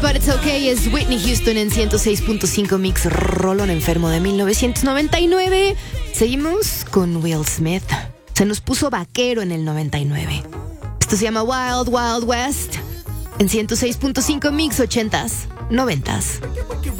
But It's Okay es Whitney Houston en 106.5 Mix, rolón enfermo de 1999. Seguimos con Will Smith. Se nos puso vaquero en el 99. Esto se llama Wild Wild West en 106.5 Mix, 80s, 90s.